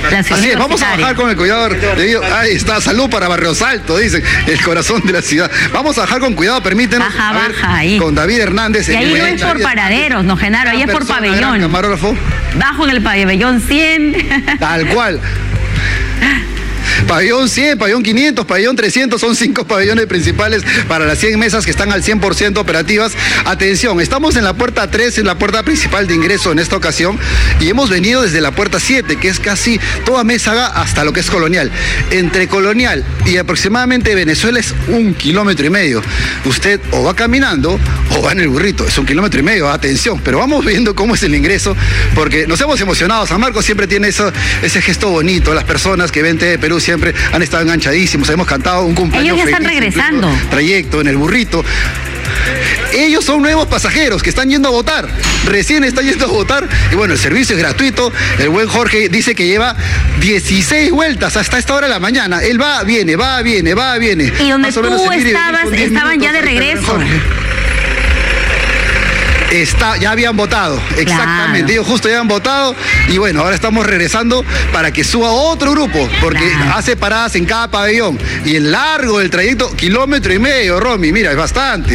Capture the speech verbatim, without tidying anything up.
La ciudad Así es, vamos a bajar con el cuidado debido. Ahí está, salud para Barrio Salto, dicen, el corazón de la ciudad. Vamos a bajar con cuidado, permítenos. Baja, a ver, baja, ahí. Con David Hernández. Y ahí no es por David paraderos, no, Genaro, ahí es por persona, pabellón. gran camarógrafo. Bajo en el pabellón cien. Tal cual. Pabellón cien, pabellón quinientos, pabellón trescientos, son cinco pabellones principales para las cien mesas que están al cien por ciento operativas. Atención, estamos en la puerta tres, en la puerta principal de ingreso en esta ocasión, y hemos venido desde la puerta siete, que es casi toda Mésaga hasta lo que es Colonial. Entre Colonial y aproximadamente Venezuela es un kilómetro y medio. Usted o va caminando o va en el burrito, es un kilómetro y medio, atención, pero vamos viendo cómo es el ingreso, porque nos hemos emocionado. San Marcos siempre tiene eso, ese gesto bonito, las personas que ven T V Perú siempre han estado enganchadísimos, hemos cantado un cumpleaños. Ellos ya están feliz, regresando. Trayecto en el burrito. Ellos son nuevos pasajeros que están yendo a votar, recién están yendo a votar, y bueno, el servicio es gratuito. El buen Jorge dice que lleva dieciséis vueltas hasta esta hora de la mañana. Él va, viene, va, viene, va, viene. Y donde Más o tú menos en ir y venir estabas, con diez estaban ya de minutos, regreso. Jorge. Está, ya habían votado, exactamente, Claro. ellos justo ya han votado, y bueno, ahora estamos regresando para que suba otro grupo, porque Claro. hace paradas en cada pabellón, y el largo del trayecto, kilómetro y medio, Romy, mira, es bastante.